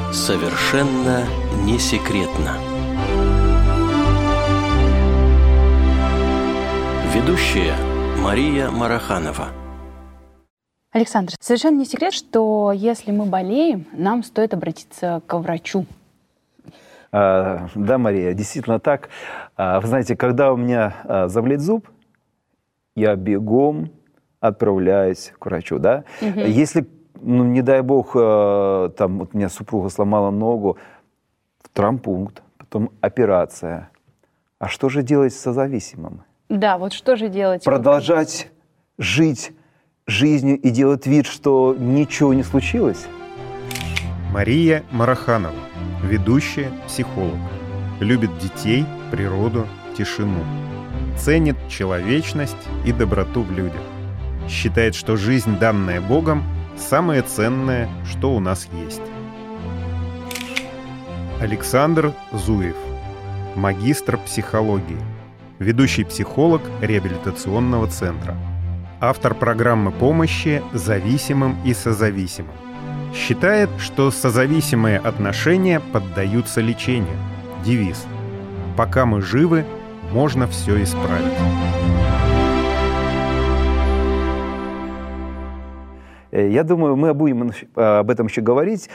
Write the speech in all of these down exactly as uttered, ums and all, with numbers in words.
Совершенно не секретно. Ведущая Мария Мараханова. Александр, совершенно не секрет, что если мы болеем, нам стоит обратиться к врачу. А, да, Мария, действительно так. А, вы знаете, когда у меня а, заболит зуб, я бегом отправляюсь к врачу, да? Угу. Если, ну, не дай бог, а, там вот у меня супруга сломала ногу, в травмпункт, потом операция. А что же делать с созависимым? Да, вот что же делать? Продолжать жить жизнью и делать вид, что ничего не случилось? Мария Мараханова, ведущая, психолог. Любит детей, природу, тишину. Ценит человечность и доброту в людях. Считает, что жизнь, данная Богом, самое ценное, что у нас есть. Александр Зуев, магистр психологии, ведущий психолог реабилитационного центра. Автор программы помощи зависимым и созависимым. Считает, что созависимые отношения поддаются лечению. Девиз: «Пока мы живы, можно все исправить». Я думаю, мы будем об этом еще говорить,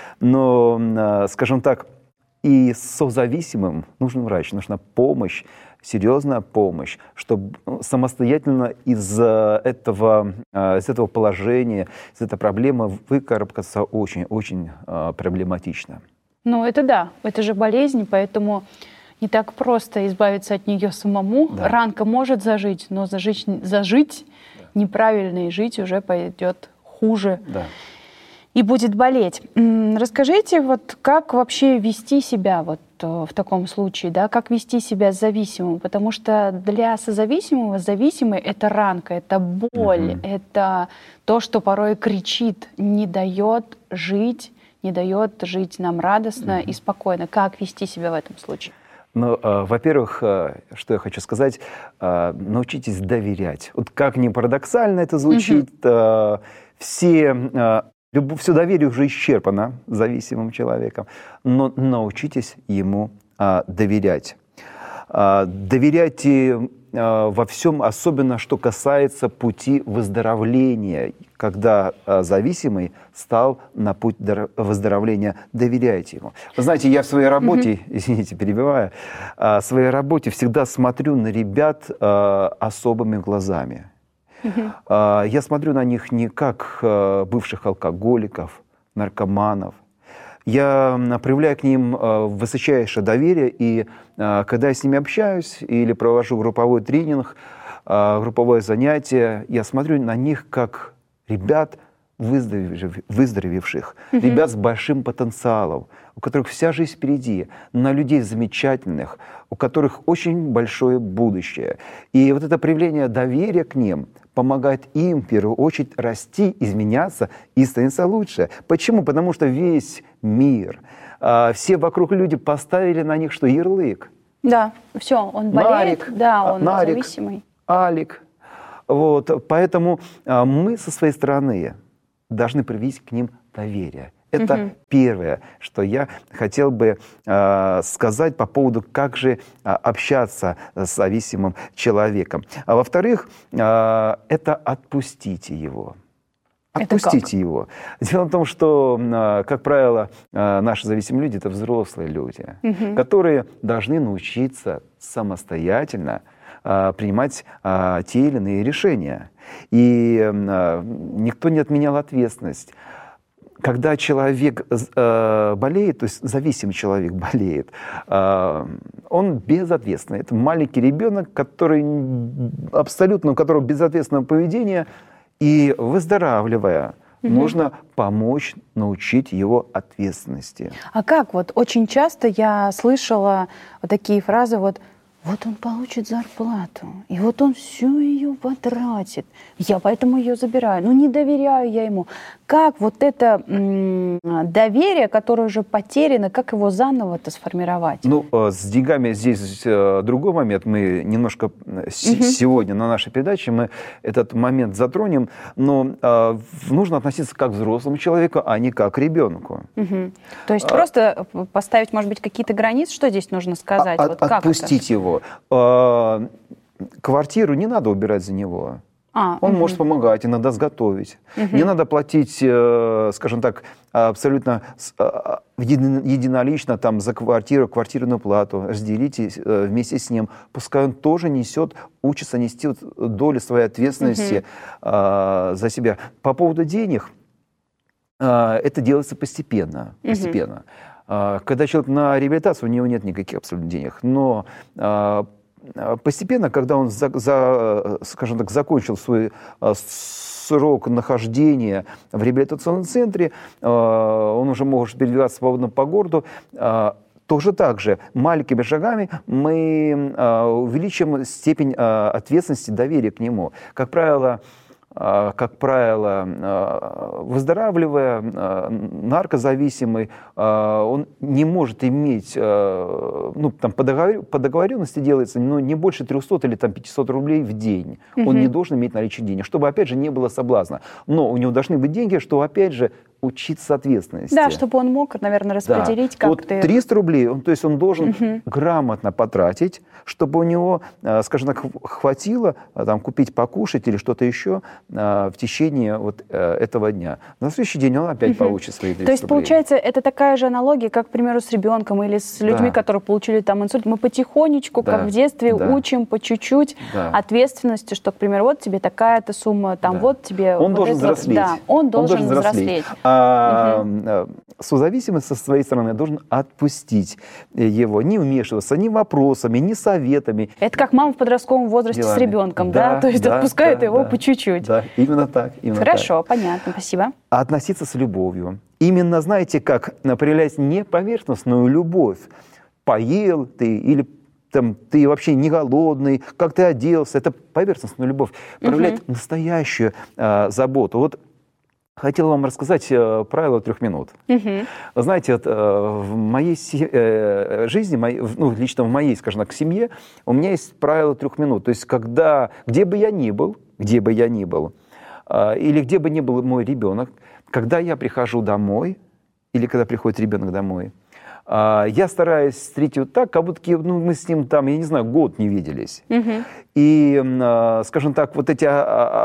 но, скажем так, и созависимым нужен врач, нужна помощь, серьезная помощь, чтобы самостоятельно из этого, из этого положения, из этой проблемы выкарабкаться очень-очень проблематично. Ну, это да, это же болезнь, поэтому не так просто избавиться от нее самому. Да. Ранка может зажить, но зажить, зажить да. неправильно и жить уже пойдет хуже. Да. И будет болеть. Расскажите, вот как вообще вести себя вот в таком случае, да, как вести себя с зависимым, потому что для созависимого зависимый — это ранка, это боль, угу. это то, что порой кричит, не дает жить, не дает жить нам радостно угу. и спокойно. Как вести себя в этом случае? Ну, э, во-первых, э, что я хочу сказать, э, научитесь доверять. Вот как ни парадоксально это звучит, угу. э, все... Э, Все доверие уже исчерпано зависимым человеком, но научитесь ему а, доверять. А, доверяйте а, во всем, особенно что касается пути выздоровления. Когда а, зависимый стал на путь выздоровления, доверяйте ему. Вы знаете, я в своей работе, mm-hmm. извините, перебиваю, а, в своей работе всегда смотрю на ребят а, особыми глазами. Uh-huh. Я смотрю на них не как бывших алкоголиков, наркоманов. Я проявляю к ним высочайшее доверие, и когда я с ними общаюсь или провожу групповой тренинг, групповое занятие, я смотрю на них как ребят, выздоровевших, uh-huh. ребят с большим потенциалом, у которых вся жизнь впереди, на людей замечательных, у которых очень большое будущее. И вот это проявление доверия к ним помогает им, в первую очередь, расти, изменяться и становиться лучше. Почему? Потому что весь мир, все вокруг люди поставили на них что? Ярлык. Да, все, он болеет, Нарик, да, он Нарик, зависимый. Алик. Вот, поэтому мы со своей стороны должны проявить к ним доверие. Это угу. первое, что я хотел бы э, сказать по поводу, как же э, общаться с зависимым человеком. А во-вторых, э, это отпустите его. Отпустите его. Дело в том, что, э, как правило, э, наши зависимые люди — это взрослые люди, угу. которые должны научиться самостоятельно э, принимать э, те или иные решения. И э, никто не отменял ответственность. Когда человек э, болеет, то есть зависимый человек болеет, э, он безответственный. Это маленький ребенок, который абсолютно, у которого безответственное поведение, и выздоравливая, угу. нужно помочь, научить его ответственности. А как? Вот очень часто я слышала вот такие фразы, вот вот он получит зарплату, и вот он всю ее потратит. Я поэтому ее забираю. Ну, не доверяю я ему. как вот это м- доверие, которое уже потеряно, как его заново-то сформировать? Ну, с деньгами здесь другой момент. Мы немножко угу. сегодня на нашей передаче мы этот момент затронем, но э, нужно относиться как к взрослому человеку, а не как к ребенку. Угу. То есть а, просто поставить, может быть, какие-то границы? Что здесь нужно сказать? А, вот отпустить это? его. Э, квартиру не надо убирать за него. А, Он угу. может помогать, иногда сготовить. Угу. Не надо платить, скажем так, абсолютно единолично там, за квартиру, квартирную плату. Разделите вместе с ним. Пускай он тоже несет, учится нести долю своей ответственности угу. за себя. По поводу денег, это делается постепенно. постепенно. Угу. Когда человек на реабилитацию, у него нет никаких абсолютно денег. Но постепенно, когда он, за, за, скажем так, закончил свой срок нахождения в реабилитационном центре, он уже может передвигаться свободно по городу, тоже так же маленькими шагами мы увеличим степень ответственности, доверия к нему. Как правило, как правило, выздоравливая, наркозависимый, он не может иметь, ну, там, по договоренности делается, но не больше трехсот или там, пятисот рублей в день. Угу. Он не должен иметь наличие денег, чтобы, опять же, не было соблазна. Но у него должны быть деньги, чтобы, опять же, учиться ответственности. Да, чтобы он мог, наверное, распределить да. как-то. Вот триста рублей, он, то есть он должен угу. грамотно потратить, чтобы у него, скажем так, хватило там, купить покушать или что-то еще в течение вот этого дня. На следующий день он опять угу. получит свои триста рублей. То есть, получается, это такая же аналогия, как, к примеру, с ребенком или с людьми, да. которые получили там инсульт. Мы потихонечку, да. как в детстве, да. учим по чуть-чуть да. ответственности, что, к примеру, вот тебе такая-то сумма, там да. вот тебе... Он вот должен это, взрослеть. Да, он должен, он должен взрослеть. взрослеть. А угу. созависимость со своей стороны должен отпустить его, не вмешиваться ни вопросами, ни советами. Это как мама в подростковом возрасте делами. С ребенком, да? да? То есть да, отпускает да, его да. по чуть-чуть. Да, именно так. Именно Хорошо, так. понятно, спасибо. А относиться с любовью. Именно, знаете, как проявлять не поверхностную любовь. Поел ты или там, ты вообще не голодный, как ты оделся. Это поверхностная любовь. Проявлять угу. настоящую а, заботу. Вот хотел вам рассказать э, правило трех минут. Угу. Вы знаете, вот, э, в моей си- э, жизни, моей, ну, лично в моей, скажем так, семье, у меня есть правило трех минут. То есть, когда, где бы я ни был, где бы я ни был, э, или где бы ни был мой ребенок, когда я прихожу домой, или когда приходит ребенок домой, э, я стараюсь встретить его так, как будто ну, мы с ним там, я не знаю, год не виделись. Угу. И, э, скажем так, вот эти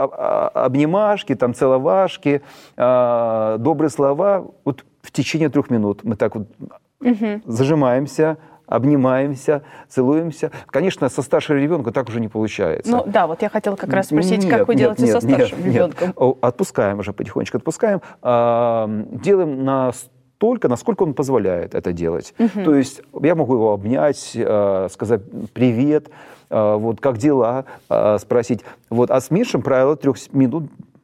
обнимашки, там, целовашки, э, добрые слова, вот в течение трех минут мы так вот угу. зажимаемся, обнимаемся, целуемся. Конечно, со старшим ребенком так уже не получается. Ну да, вот я хотела как раз спросить, нет, как вы нет, делаете нет, со старшим нет, ребенком? Нет. Отпускаем уже, потихонечку отпускаем. Э, делаем настолько, насколько он позволяет это делать. Угу. То есть я могу его обнять, э, сказать «привет», э, вот, «как дела?», э, спросить. Вот. А с меньшим правило трех минут.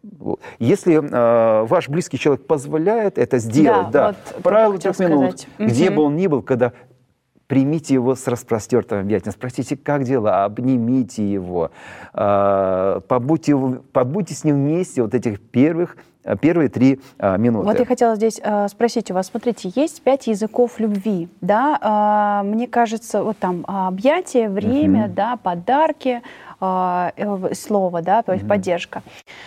Если э, ваш близкий человек позволяет это сделать, да, да, вот правило трех минут, где угу. бы он ни был, когда примите его с распростертым объятием, спросите, как дела, обнимите его, э, побудьте, побудьте с ним вместе вот этих первых, первые три э, минуты. Вот я хотела здесь э, спросить у вас, смотрите, есть пять языков любви, да, э, мне кажется, вот там объятие, время, угу. да, подарки, э, э, слово, да, то есть угу. поддержка.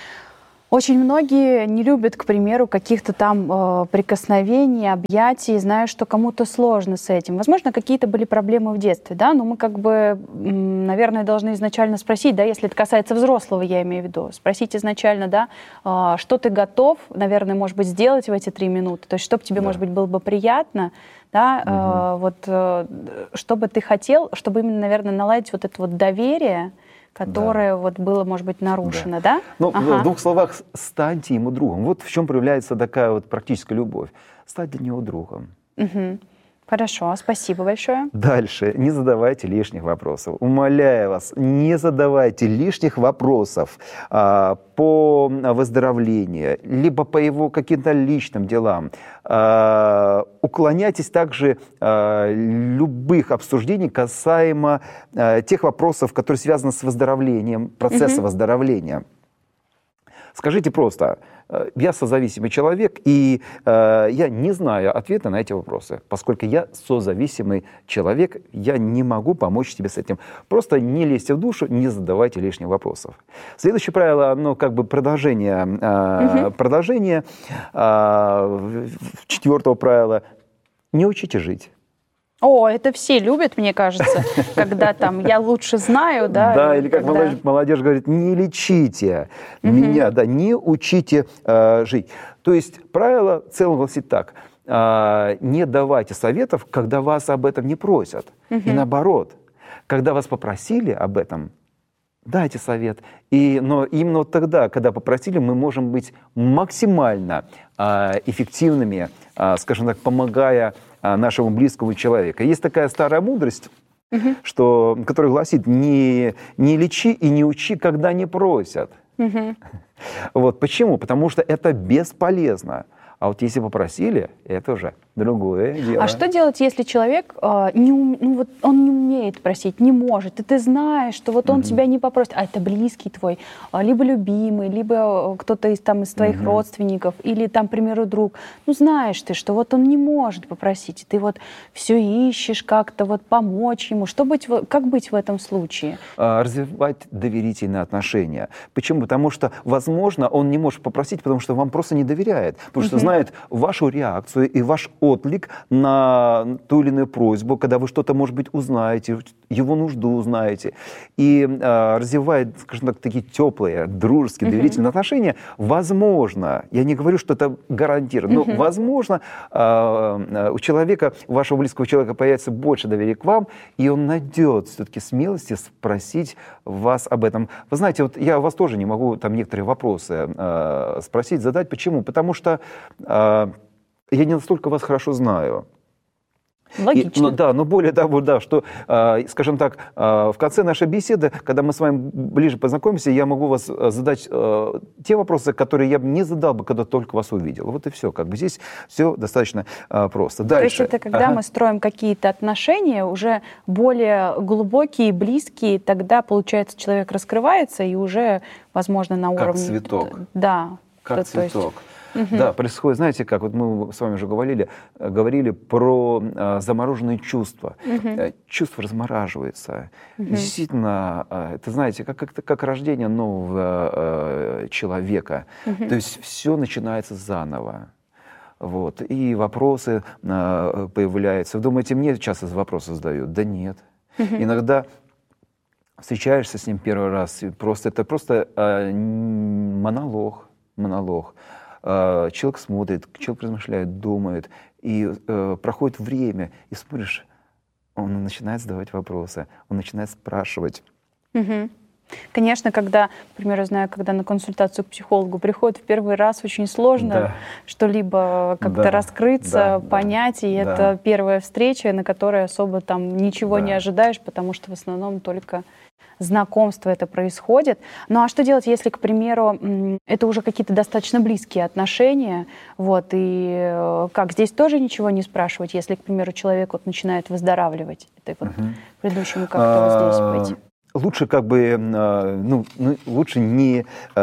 Очень многие не любят, к примеру, каких-то там э, прикосновений, объятий, зная, что кому-то сложно с этим. Возможно, какие-то были проблемы в детстве, да, но мы как бы, м, наверное, должны изначально спросить, да, если это касается взрослого, я имею в виду, спросить изначально, да, э, что ты готов, наверное, может быть, сделать в эти три минуты, то есть, чтобы тебе, да. может быть, было бы приятно, да, угу. э, вот, э, что бы ты хотел, чтобы именно, наверное, наладить вот это вот доверие, которое да. вот было, может быть, нарушено, да? да? Ну, ага. в двух словах, станьте ему другом. Вот в чем проявляется такая вот практическая любовь. Стать для него другом. Угу. Хорошо, спасибо большое. Дальше. Не задавайте лишних вопросов. Умоляю вас, не задавайте лишних вопросов а, по выздоровлению, либо по его каким-то личным делам. А, уклоняйтесь также а, любых обсуждений касаемо а, тех вопросов, которые связаны с выздоровлением, процессом угу. выздоровления. Скажите просто, Я созависимый человек, и э, я не знаю ответа на эти вопросы. Поскольку я созависимый человек, я не могу помочь тебе с этим. Просто не лезьте в душу, не задавайте лишних вопросов. Следующее правило, оно как бы продолжение, э, угу. продолжение э, четвертого правила. Не учите жить. О, это все любят, мне кажется, когда там «я лучше знаю», да? Да, или как когда... молодежь, молодежь говорит, не лечите угу. меня, да, не учите э, жить. То есть правило в целом гласит так, э, не давайте советов, когда вас об этом не просят. Угу. И наоборот, когда вас попросили об этом, дайте совет. И, но именно вот тогда, когда попросили, мы можем быть максимально э, эффективными, э, скажем так, помогая нашему близкому человеку. Есть такая старая мудрость, uh-huh. что, которая гласит, не, не лечи и не учи, когда не просят. Uh-huh. Вот. Почему? Потому что это бесполезно. А вот если попросили, это уже другое дело. А что делать, если человек э, не, ум, ну, вот он не умеет просить, не может, и ты знаешь, что вот он mm-hmm. тебя не попросит, а это близкий твой, либо любимый, либо кто-то из, там, из твоих mm-hmm. родственников, или, там, к примеру, друг. Ну, знаешь ты, что вот он не может попросить, и ты вот все ищешь как-то вот помочь ему. Что быть, как быть в этом случае? Развивать доверительные отношения. Почему? Потому что, возможно, он не может попросить, потому что вам просто не доверяет. Потому mm-hmm. что знает вашу реакцию и ваш отклик на ту или иную просьбу, когда вы что-то, может быть, узнаете, его нужду узнаете. И э, развивает, скажем так, такие теплые, дружеские, доверительные uh-huh. отношения. Возможно, я не говорю, что это гарантированно, но, uh-huh. возможно, э, у человека, у вашего близкого человека появится больше доверия к вам, и он найдет все-таки смелости спросить вас об этом. Вы знаете, вот я у вас тоже не могу там некоторые вопросы э, спросить, задать. Почему? Потому что э, я не настолько вас хорошо знаю. Логично. И, но, да, но более того, да, что, э, скажем так, э, в конце нашей беседы, когда мы с вами ближе познакомимся, я могу вас задать э, те вопросы, которые я бы не задал бы, когда только вас увидел. Вот и все. Как бы здесь все достаточно э, просто. Дальше. То есть это когда ага. мы строим какие-то отношения уже более глубокие, близкие, тогда, получается, человек раскрывается и уже, возможно, на уровне... Как цветок. Да. Как то, цветок. То есть... Угу. Да, происходит, знаете, как вот мы с вами уже говорили, говорили про э, замороженные чувства. Угу. Чувства размораживаются. Угу. Действительно, э, это, знаете, как, как, как рождение нового э, человека. Угу. То есть все начинается заново. Вот. И вопросы э, появляются. Вы думаете, мне часто вопросы задают? Да нет. Угу. Иногда встречаешься с ним первый раз, и просто, это просто э, монолог. монолог. Человек смотрит, человек размышляет, думает, и э, проходит время, и смотришь, он начинает задавать вопросы, он начинает спрашивать. Угу. Конечно, когда, к примеру, знаю, когда на консультацию к психологу приходит в первый раз, очень сложно да. что-либо как-то да. раскрыться, да. понять, и да. это первая встреча, на которой особо там ничего да. не ожидаешь, потому что в основном только знакомство это происходит. Ну а что делать, если, к примеру, это уже какие-то достаточно близкие отношения, вот, и как, здесь тоже ничего не спрашивать, если, к примеру, человек вот начинает выздоравливать? Это вот угу. предыдущему как-то здесь пойти. Лучше как бы, ну, лучше не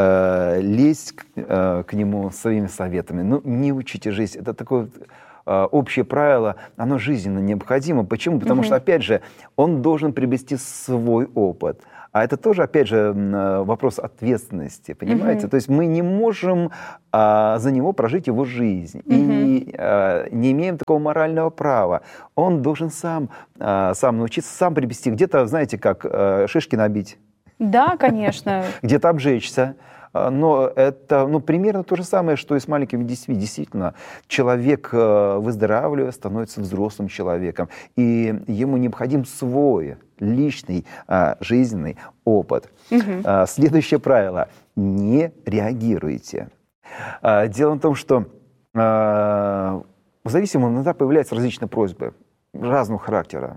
э, лезть к, э, к нему своими советами, ну, не учите жизнь. Это такое э, общее правило, оно жизненно необходимо. Почему? Потому угу. что, опять же, он должен приобрести свой опыт. А это тоже, опять же, вопрос ответственности, понимаете? Uh-huh. То есть мы не можем а, за него прожить его жизнь. Uh-huh. И не, а, не имеем такого морального права. Он должен сам, а, сам научиться, сам приобрести. Где-то, знаете, как а, шишки набить. Да, конечно. Где-то обжечься. Но это ну, примерно то же самое, что и с маленькими детьми. Действительно, человек, выздоравливая, становится взрослым человеком. И ему необходим свой личный а, жизненный опыт. Угу. А, следующее правило. Не реагируйте. А, дело в том, что а, в зависимости иногда появляются различные просьбы разного характера.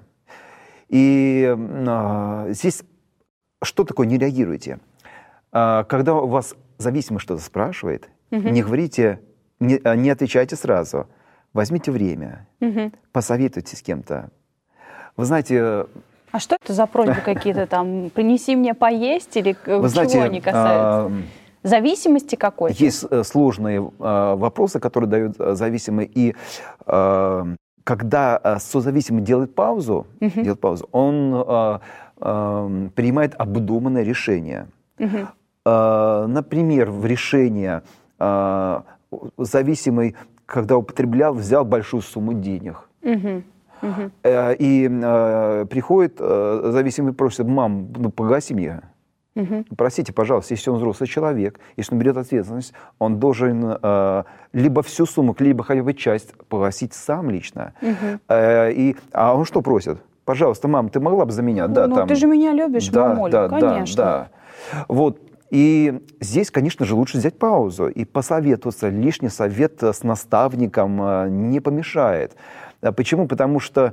И а, здесь что такое не реагируйте? Когда у вас зависимый что-то спрашивает, uh-huh. не говорите, не, не отвечайте сразу. Возьмите время, uh-huh. посоветуйтесь с кем-то. Вы знаете... А что это за просьбы какие-то там? Принеси мне поесть или вы чего знаете, они касаются? зависимости какой-то? Есть сложные э, вопросы, которые дают зависимый. И э, когда созависимый делает паузу, uh-huh. делает паузу, он э, э, принимает обдуманное решение. Uh-huh. Э, например, в решении э, зависимый, когда употреблял, взял большую сумму денег. Uh-huh. Uh-huh. Э, и э, приходит э, зависимый, просит: мам, ну погаси мне. Uh-huh. Простите, пожалуйста, если он взрослый человек, если он берет ответственность, он должен э, либо всю сумму, либо хотя бы часть погасить сам лично. Uh-huh. Э, и, а он что просит? Пожалуйста, мам, ты могла бы за меня? Ну, да, ну там, ты же меня любишь, да, мамуль, да, конечно. Да, да. Вот. И здесь, конечно же, лучше взять паузу и посоветоваться. Лишний совет с наставником не помешает. Почему? Потому что,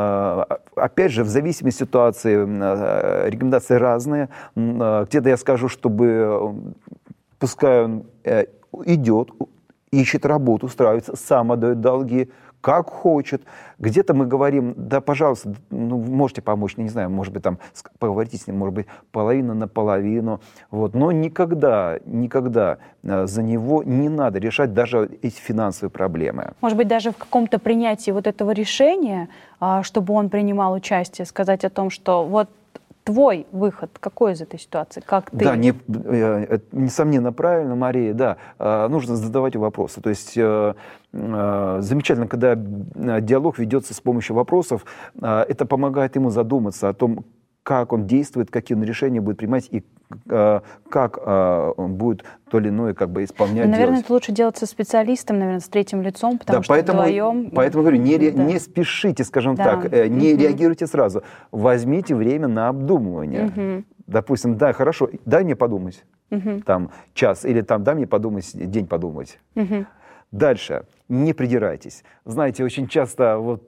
опять же, в зависимости от ситуации рекомендации разные. Где-то я скажу, чтобы пускай он идет, ищет работу, устраивается, сам отдает долги, как хочет. Где-то мы говорим: да, пожалуйста, ну, можете помочь, не знаю, может быть, там поговорите с ним, может быть, половина на половину. Вот. Но никогда, никогда за него не надо решать даже эти финансовые проблемы. Может быть, даже в каком-то принятии вот этого решения, чтобы он принимал участие, сказать о том, что вот твой выход какой из этой ситуации? Как ты? Да, не, несомненно, правильно, Мария, да. Нужно задавать вопросы. То есть замечательно, когда диалог ведется с помощью вопросов, это помогает ему задуматься о том, как он действует, какие он решения будет принимать и э, как э, он будет то или иное как бы исполнять. Ну, наверное, делать. Это лучше делать со специалистом, наверное, с третьим лицом, потому да, что поэтому, вдвоем... Поэтому говорю, не, да. не спешите, скажем да. так, э, не угу. реагируйте сразу. Возьмите время на обдумывание. Угу. Допустим, да, хорошо, дай мне подумать, угу. там, час, или там, дай мне подумать, день подумать. Угу. Дальше. Не придирайтесь. Знаете, очень часто вот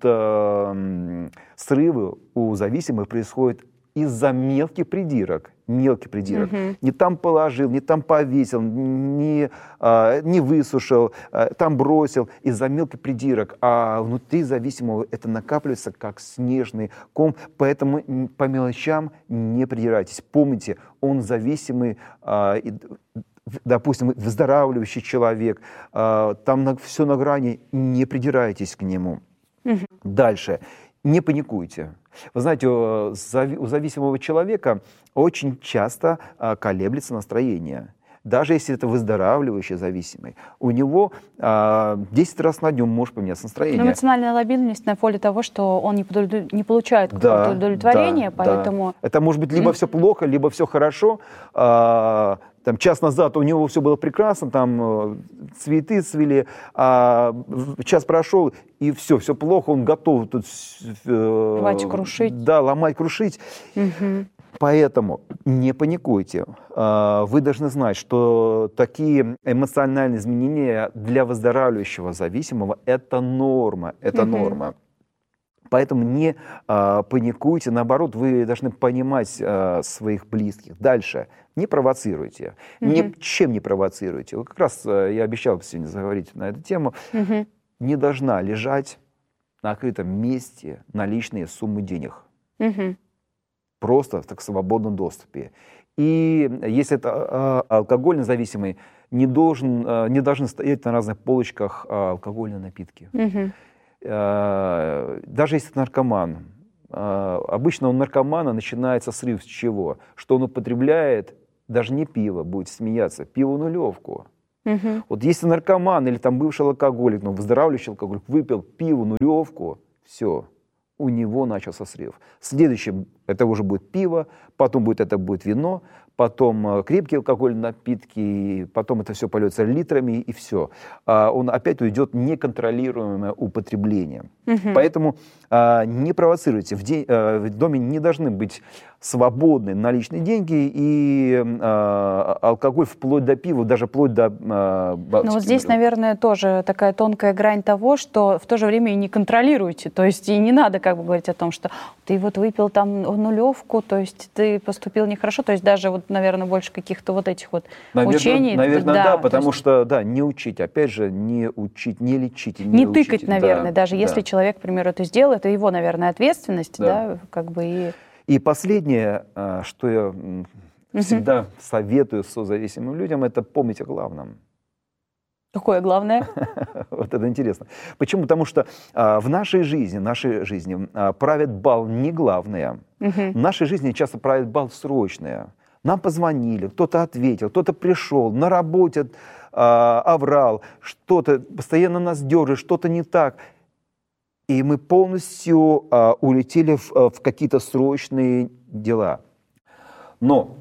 э, срывы у зависимых происходят из-за мелких придирок. Мелкий придирок. Uh-huh. Не там положил, не там повесил, не, а, не высушил, а, там бросил. Из-за мелких придирок. А внутри зависимого это накапливается как снежный ком. Поэтому по мелочам не придирайтесь. Помните, он зависимый, а, и, допустим, выздоравливающий человек. А, там на, все на грани. Не придирайтесь к нему. Uh-huh. Дальше. Не паникуйте. Вы знаете, у зависимого человека очень часто колеблется настроение. Даже если это выздоравливающий зависимый, у него десять раз на днем может поменяться настроение. Но эмоциональная лобильность на фоне того, что он не, подудов... не получает какого-то да, удовлетворения, да, поэтому... Да. Это может быть либо все плохо, либо все хорошо. Там, час назад у него все было прекрасно, там цветы цвели, а час прошел, и все, все плохо, он готов тут... Ломать, крушить. Да, ломать, крушить. Угу. Поэтому не паникуйте. Вы должны знать, что такие эмоциональные изменения для выздоравливающего зависимого – это норма, это угу. норма. Поэтому не а, паникуйте, наоборот, вы должны понимать а, своих близких. Дальше, не провоцируйте, mm-hmm. ничем не провоцируйте. Вот как раз а, я обещал сегодня заговорить на эту тему. Mm-hmm. Не должна лежать на открытом месте наличные суммы денег. Mm-hmm. Просто так, в свободном доступе. И если это а, алкогольно зависимый, не, должен, а, не должны стоять на разных полочках а, алкогольные напитки. Mm-hmm. Даже если это наркоман, обычно у наркомана начинается срыв с чего? Что он употребляет даже не пиво, будет смеяться, пиво-нулевку. Угу. Вот если наркоман или там бывший алкоголик, ну, выздоравливающий алкоголик, выпил пиво-нулевку, все, у него начался срыв. Следующим это уже будет пиво, потом будет, это будет вино, потом крепкие алкогольные напитки, потом это все польется литрами, и все. А он опять уйдет в неконтролируемое употребление. Угу. Поэтому а, не провоцируйте. В, день, а, в доме не должны быть свободные наличные деньги и а, алкоголь вплоть до пива, даже вплоть до... А, Но вот здесь, наверное, тоже такая тонкая грань того, что в то же время и не контролируете. То есть и не надо как бы говорить о том, что ты вот выпил там нулевку, то есть ты поступил нехорошо. То есть даже вот, наверное, больше каких-то вот этих вот наверное, учений. Наверное, да, да потому есть... что, да, не учить, опять же, не учить, не лечить. Не, не учить, тыкать, наверное, да, даже да. если человек, к примеру, это сделал, это его, наверное, ответственность, да, да как бы и... И последнее, что я Угу. всегда советую созависимым людям, это помнить о главном. Какое главное? Вот это интересно. Почему? Потому что а, в нашей жизни, нашей жизни а, правит бал не главное. Угу. В нашей жизни часто правит бал срочное. Нам позвонили, кто-то ответил, кто-то пришел, на работе а, оврал, что-то постоянно нас дергает, что-то не так. И мы полностью а, улетели в, в какие-то срочные дела. Но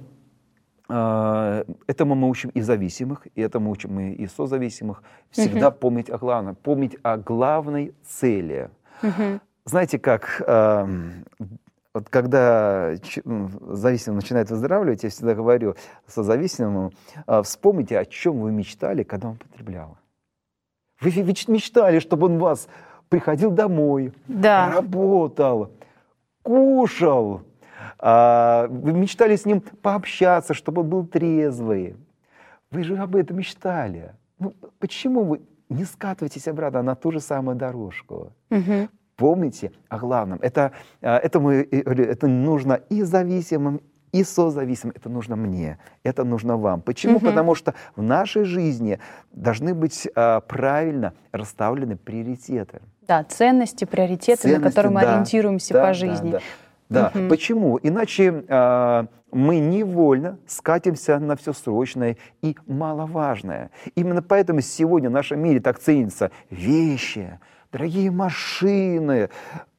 этому мы учим и зависимых, и этому учим мы и созависимых. Всегда uh-huh. помнить о главном, помнить о главной цели. Uh-huh. Знаете, как э, вот когда зависимый начинает выздоравливать, я всегда говорю созависимому, э, вспомните, о чем вы мечтали, когда он потреблял. Вы ведь мечтали, чтобы он вас приходил домой, да. работал, кушал. Вы мечтали с ним пообщаться, чтобы он был трезвый. Вы же об этом мечтали. Ну, почему вы не скатываетесь обратно на ту же самую дорожку? Угу. Помните о главном. Это, это, мы, это нужно и зависимым, и созависимым. Это нужно мне, это нужно вам. Почему? Угу. Потому что в нашей жизни должны быть а, правильно расставлены приоритеты. Да, ценности, приоритеты, ценности, на которые мы да, ориентируемся да, по жизни. Да, да. Да, угу. Почему? Иначе э, мы невольно скатимся на все срочное и маловажное. Именно поэтому сегодня в нашем мире так ценятся вещи, дорогие машины,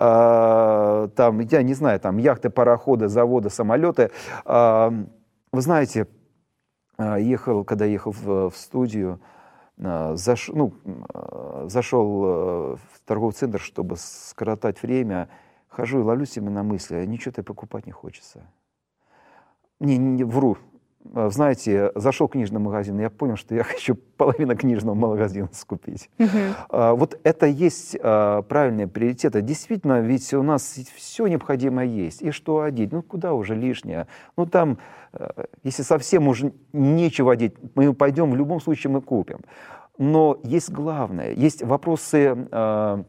э, там, я не знаю, там яхты, пароходы, заводы, самолеты. Э, вы знаете, э, ехал, когда ехал в, в студию, э, заш, ну, э, зашел э, в торговый центр, чтобы скоротать время. Хожу и ловлю себя на мысли, ничего-то покупать не хочется. Не, не вру. Знаете, зашел в книжный магазин, и я понял, что я хочу половину книжного магазина скупить. Uh-huh. А, вот это есть а, правильные приоритеты. Действительно, ведь у нас все необходимое есть. И что одеть? Ну, куда уже лишнее? Ну, там, а, если совсем уже нечего одеть, мы пойдем, в любом случае мы купим. Но есть главное, есть вопросы... А,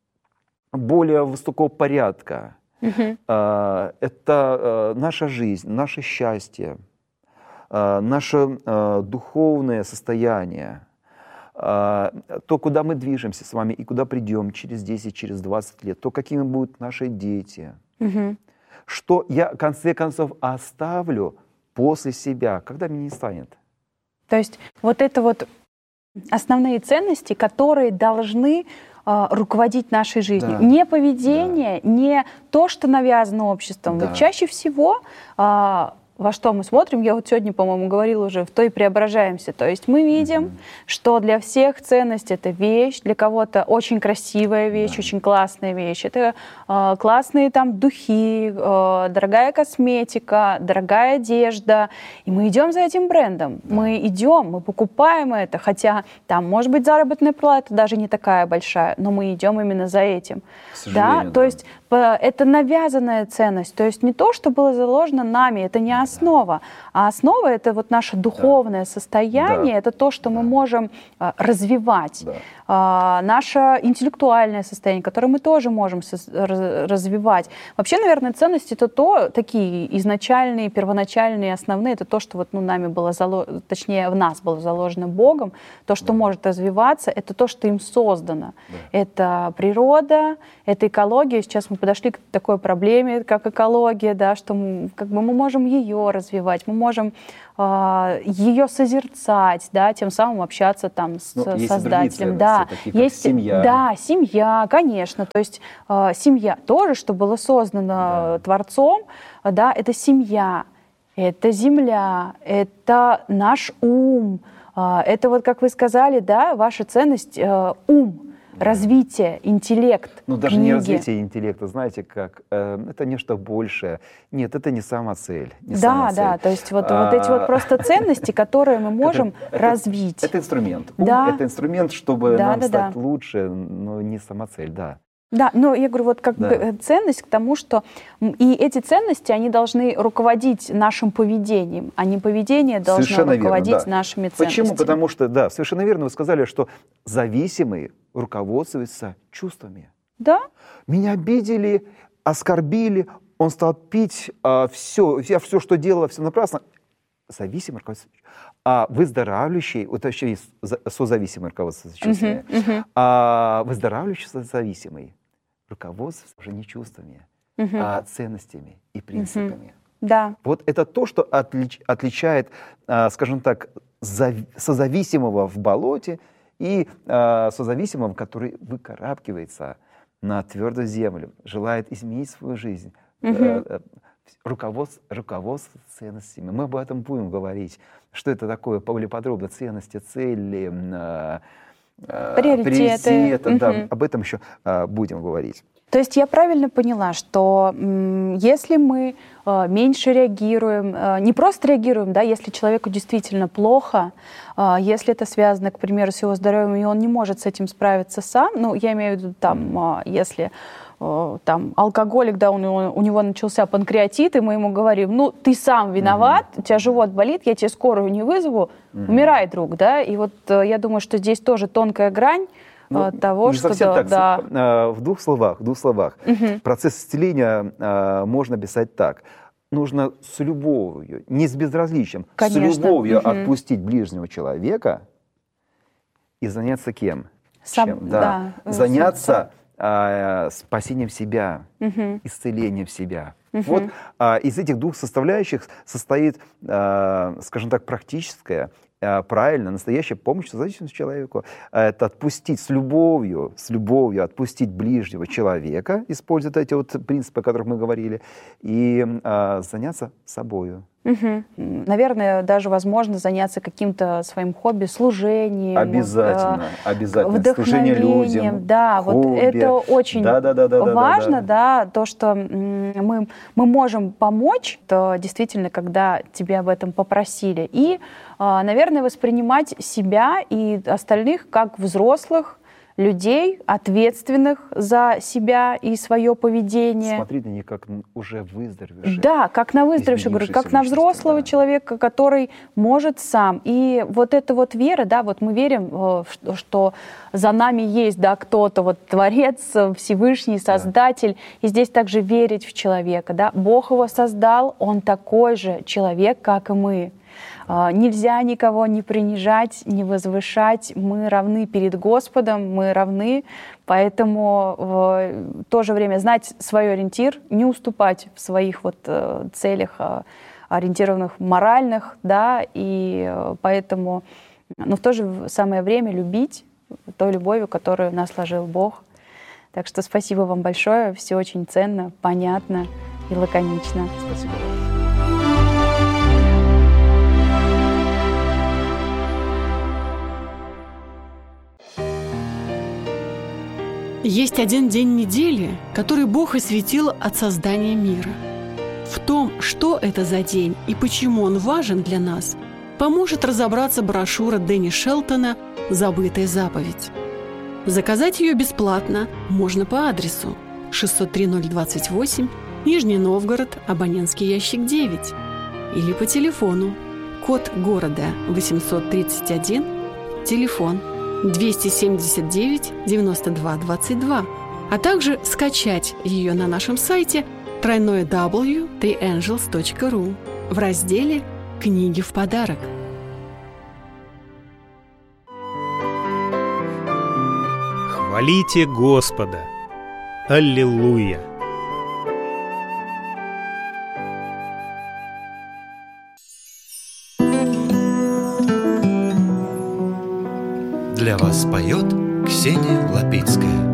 более высокого порядка. Uh-huh. А, это а, наша жизнь, наше счастье, а, наше а, духовное состояние, а, то, куда мы движемся с вами и куда придем через десять, через двадцать лет, то, какими будут наши дети, uh-huh. что я, в конце концов, оставлю после себя, когда меня не станет. То есть вот это вот основные ценности, которые должны руководить нашей жизнью. Да. Не поведение, да. не то, что навязано обществом. Да. Вот чаще всего, а, во что мы смотрим, я вот сегодня, по-моему, говорила уже, в то и преображаемся. То есть мы видим, mm-hmm. что для всех ценность — это вещь, для кого-то очень красивая вещь, да. очень классная вещь. Это а, классные там духи, а, дорогая косметика, дорогая одежда. И мы идем за этим брендом. Да. Мы идем, мы покупаем это, хотя там, может быть, заработная плата даже не такая большая, но мы идем именно за этим. Да? Да. То есть это навязанная ценность. То есть не то, что было заложено нами, это не основа. А основа — это вот наше духовное да. состояние, да. это то, что да. мы можем а, развивать. Да. А, наше интеллектуальное состояние, которое мы тоже можем со- раз- развивать. Вообще, наверное, ценности — это то, такие изначальные, первоначальные, основные, это то, что вот, ну, нами было заложено, точнее, в нас было заложено Богом, то, что да. может развиваться, это то, что им создано. Да. Это природа, это экология. Сейчас мы подошли к такой проблеме, как экология, да, что мы, как бы мы можем ее развивать, мы можем э, ее созерцать, да, тем самым общаться там с ну, создателем. Да, такие, есть семья. Да, семья, конечно. То есть э, семья тоже, что было создано да. Творцом, да, это семья, это земля, это наш ум, э, это вот, как вы сказали, да, ваша ценность э, ум. Развитие, интеллект, Ну, даже книги. не развитие интеллекта, знаете, как, э, это нечто большее. Нет, это не сама цель. Не да, сама цель. да, то есть вот, а, вот эти вот просто ценности, которые мы можем это, развить. Это, это инструмент. Ум да. — это инструмент, чтобы да, нам да, стать да. лучше, но не сама цель, да. Да, но я говорю, вот как да. бы ценность к тому, что и эти ценности, они должны руководить нашим поведением, а не поведение должно совершенно руководить верно, да. нашими ценностями. Почему? Потому что, да, совершенно верно вы сказали, что зависимые руководствуются чувствами. Да. Меня обидели, оскорбили, он стал пить, а, все, я все, что делала, все напрасно. зависимое руководство, а выздоравливающий, вот еще есть созависимое руководство чувствами, uh-huh, uh-huh. а выздоравливающий созависимый руководство уже не чувствами, uh-huh. а ценностями и принципами. Uh-huh. Да. Вот это то, что отлич, отличает, а, скажем так, за, созависимого в болоте и а, созависимого, который выкарабкивается на твердую землю, желает изменить свою жизнь. Uh-huh. Руководство, руководство ценностями. Мы об этом будем говорить. Что это такое? Более подробно. Ценности, цели, приоритеты. приоритеты угу. да, об этом еще будем говорить. То есть я правильно поняла, что м, если мы э, меньше реагируем, э, не просто реагируем, да, если человеку действительно плохо, э, если это связано, к примеру, с его здоровьем, и он не может с этим справиться сам, ну, я имею в виду, там, э, если э, там, алкоголик, да, у него, у него начался панкреатит, и мы ему говорим, ну, ты сам виноват, mm-hmm. у тебя живот болит, я тебе скорую не вызову, mm-hmm. умирай, друг, да, и вот э, я думаю, что здесь тоже тонкая грань, Ну, того, не что совсем да, так. Да. В двух словах, в двух словах. Угу. Процесс исцеления а, можно писать так. Нужно с любовью, не с безразличием, Конечно. с любовью угу. отпустить ближнего человека и заняться кем? Сам, Чем? Да. Да. Заняться а, спасением себя, угу. исцелением себя. Угу. Вот а, из этих двух составляющих состоит, а, скажем так, практическая, правильно, настоящая помощь созависимому человеку. Это отпустить с любовью, с любовью отпустить ближнего человека, используя эти вот принципы, о которых мы говорили, и а, заняться собою. Угу. Наверное, даже возможно заняться каким-то своим хобби, служением. Обязательно, э, обязательно. Служение людям, да, хобби. Вот это очень да, да, да, да, важно, да, да. да, то, что мы, мы можем помочь, то действительно, когда тебя об этом попросили. И, наверное, воспринимать себя и остальных как взрослых людей, ответственных за себя и свое поведение. Смотреть на них как уже выздоровевших. Да, как на выздоровевших, говорю, как на взрослого да. человека, который может сам. И вот эта вот вера, да, вот мы верим, что за нами есть, да, кто-то, вот Творец, Всевышний, Создатель, да. и здесь также верить в человека, да. Бог его создал, он такой же человек, как и мы. Нельзя никого не принижать, не возвышать. Мы равны перед Господом, мы равны. Поэтому в то же время знать свой ориентир, не уступать в своих вот целях, ориентированных моральных, да, и поэтому, но в то же самое время любить той любовью, которую нас вложил Бог. Так что спасибо вам большое, все очень ценно, понятно и лаконично. Спасибо. Есть один день недели, который Бог осветил от создания мира. В том, что это за день и почему он важен для нас, поможет разобраться брошюра Дэнни Шелтона «Забытая заповедь». Заказать ее бесплатно можно по адресу шестьсот три ноль двадцать восемь, Нижний Новгород, абонентский ящик девять, или по телефону, код города восемьсот тридцать один, телефон двести семьдесят девять девяносто два двадцать два, а также скачать ее на нашем сайте дабл ю дабл ю дабл ю точка три энджелс точка ру в разделе «Книги в подарок». Хвалите Господа! Аллилуйя! Для вас поет Ксения Лапицкая.